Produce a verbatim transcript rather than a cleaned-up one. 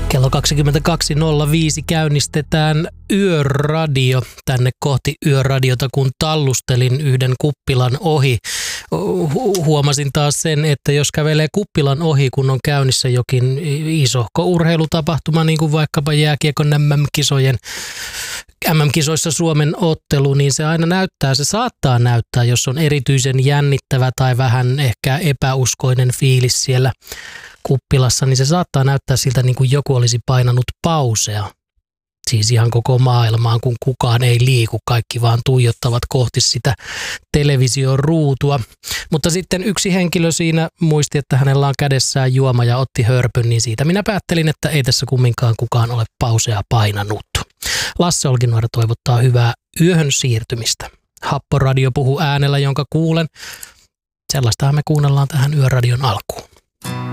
Kello kaksikymmentäkaksi nolla viisi käynnistetään Yöradio tänne kohti Yöradiota, kun tallustelin yhden kuppilan ohi. Hu- huomasin taas sen, että jos kävelee kuppilan ohi, kun on käynnissä jokin isohko urheilutapahtuma, niin kuin vaikkapa jääkiekon M M-kisojen M M-kisoissa Suomen ottelu, niin se aina näyttää, se saattaa näyttää, jos on erityisen jännittävä tai vähän ehkä epäuskoinen fiilis siellä kuppilassa, niin se saattaa näyttää siltä, niin kuin joku olisi painanut pausea. Siis ihan koko maailmaan, kun kukaan ei liiku, kaikki vaan tuijottavat kohti sitä television ruutua. Mutta sitten yksi henkilö siinä muisti, että hänellä on kädessään juoma ja otti hörpyn, niin siitä minä päättelin, että ei tässä kumminkaan kukaan ole pausea painanut. Lasse Olkinuora toivottaa hyvää yöhön siirtymistä. Happoradio puhuu äänellä, jonka kuulen. Sellaistahan me kuunnellaan tähän Yöradion alkuun.